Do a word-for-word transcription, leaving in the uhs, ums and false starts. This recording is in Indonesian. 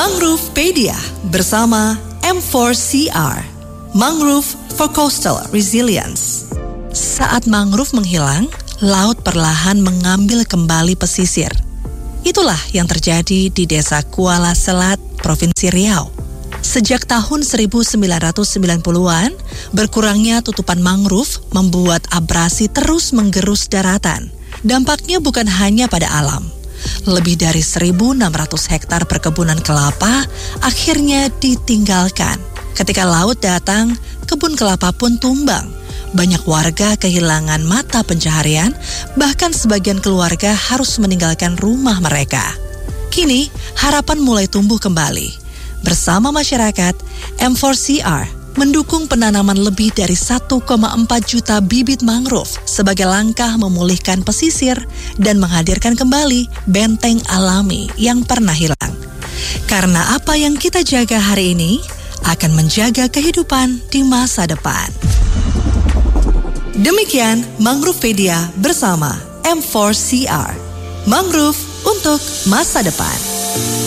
Mangrovepedia bersama M four C R, Mangrove for Coastal Resilience. Saat mangrove menghilang, laut perlahan mengambil kembali pesisir. Itulah yang terjadi di Desa Kuala Selat, Provinsi Riau. Sejak tahun seribu sembilan ratus sembilan puluhan, berkurangnya tutupan mangrove membuat abrasi terus menggerus daratan. Dampaknya bukan hanya pada alam. Lebih dari seribu enam ratus hektar perkebunan kelapa akhirnya ditinggalkan. Ketika laut datang, kebun kelapa pun tumbang. Banyak warga kehilangan mata pencaharian, bahkan sebagian keluarga harus meninggalkan rumah mereka. Kini, harapan mulai tumbuh kembali. Bersama masyarakat, M four C R mendukung penanaman lebih dari satu koma empat juta bibit mangrove sebagai langkah memulihkan pesisir dan menghadirkan kembali benteng alami yang pernah hilang. Karena apa yang kita jaga hari ini akan menjaga kehidupan di masa depan. Demikian Mangrovepedia bersama M four C R. Mangrove untuk masa depan.